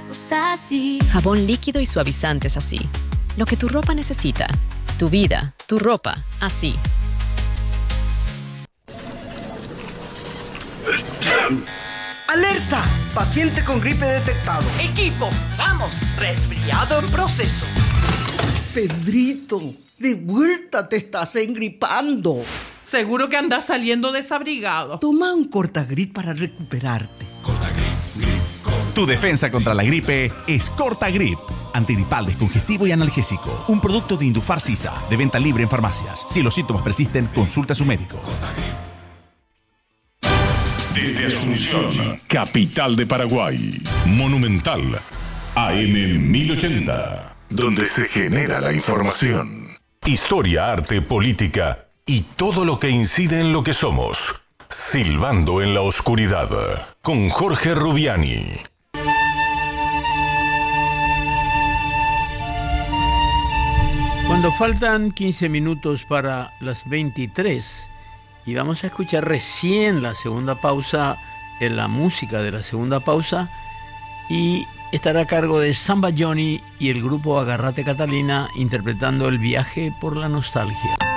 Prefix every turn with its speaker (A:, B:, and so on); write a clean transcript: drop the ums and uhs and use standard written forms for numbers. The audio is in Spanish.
A: Usa así.
B: Jabón líquido y suavizantes así. Lo que tu ropa necesita. Tu vida, tu ropa, así.
C: ¡Alerta! Paciente con gripe detectado.
D: Equipo, vamos, resfriado en proceso.
C: Pedrito, de vuelta te estás engripando.
D: Seguro que andas saliendo desabrigado.
C: Toma un Cortagrip para recuperarte.
E: Tu defensa contra la gripe es Cortagrip. Antigripal, descongestivo y analgésico. Un producto de Indufar Sisa, de venta libre en farmacias. Si los síntomas persisten, consulta a su médico.
F: Desde Asunción, capital de Paraguay. Monumental. AM 1080. Donde se genera la información. Historia, arte, política y todo lo que incide en lo que somos. Silbando en la oscuridad. Con Jorge Rubiani.
G: Cuando faltan 15 minutos para las 23 y vamos a escuchar recién la segunda pausa, en la música de la segunda pausa, y estará a cargo de Samba Johnny y el grupo Agarrate Catalina interpretando El viaje por la nostalgia.